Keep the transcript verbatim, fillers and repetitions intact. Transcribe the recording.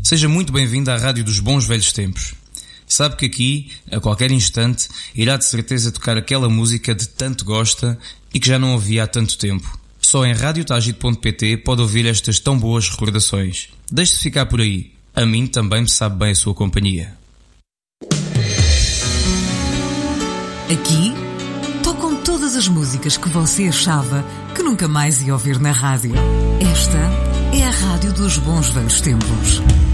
Seja muito bem-vindo à Rádio dos Bons Velhos Tempos. Sabe que aqui, a qualquer instante, irá de certeza tocar aquela música de tanto gosta e que já não ouvia há tanto tempo. Só em rádio tagit ponto pt pode ouvir estas tão boas recordações. Deixe-se ficar por aí. A mim também me sabe bem a sua companhia. Aqui tocam todas as músicas que você achava que nunca mais ia ouvir na rádio. Esta é a Rádio dos Bons Velhos Tempos.